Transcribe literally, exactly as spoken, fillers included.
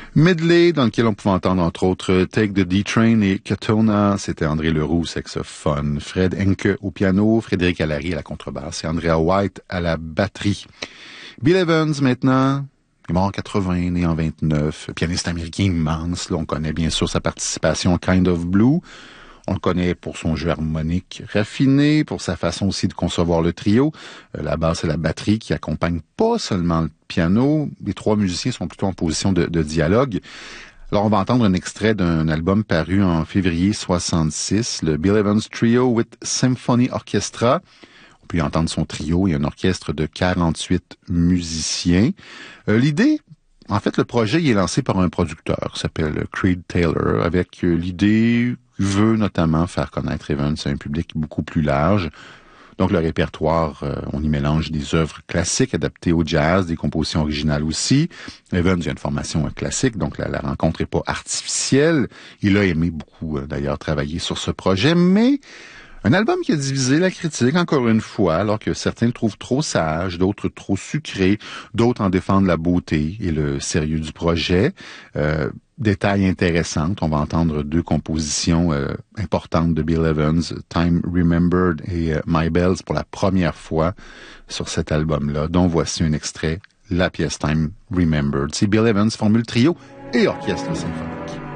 Medley, dans lequel on pouvait entendre entre autres Take the D-Train et Katona. C'était André Leroux au saxophone, Fred Henke au piano, Frédéric Allary à la contrebasse et Andrea White à la batterie. Bill Evans maintenant, il est mort en quatre-vingts, né en vingt-neuf, pianiste américain immense. Là, on connaît bien sûr sa participation à Kind of Blue. On le connaît pour son jeu harmonique raffiné, pour sa façon aussi de concevoir le trio, euh, la basse et la batterie qui accompagnent pas seulement le piano. Les trois musiciens sont plutôt en position de, de dialogue. Alors, on va entendre un extrait d'un album paru en février soixante-six, le Bill Evans Trio with Symphony Orchestra. On peut y entendre son trio et un orchestre de quarante-huit musiciens. Euh, l'idée, en fait, le projet il est lancé par un producteur qui s'appelle Creed Taylor, avec euh, l'idée veut notamment faire connaître Evans à un public beaucoup plus large. Donc, le répertoire, euh, on y mélange des œuvres classiques adaptées au jazz, des compositions originales aussi. Evans a une formation classique, donc la, la rencontre est pas artificielle. Il a aimé beaucoup, euh, d'ailleurs, travailler sur ce projet, mais un album qui a divisé la critique, encore une fois, alors que certains le trouvent trop sage, d'autres trop sucré, d'autres en défendent la beauté et le sérieux du projet. Euh, Détail intéressant, on va entendre deux compositions euh, importantes de Bill Evans, Time Remembered et euh, My Bells pour la première fois sur cet album-là, dont voici un extrait, la pièce Time Remembered. C'est Bill Evans, formule trio et orchestre symphonique.